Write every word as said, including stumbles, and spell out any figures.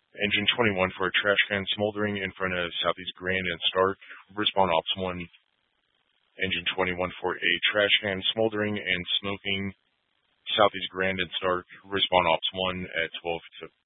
Engine twenty-one for a trash can smoldering in front of Southeast Grand and Stark. Respond Ops one. Engine twenty-one for a trash can smoldering and smoking Southeast Grand and Stark. Respond Ops one at twelve to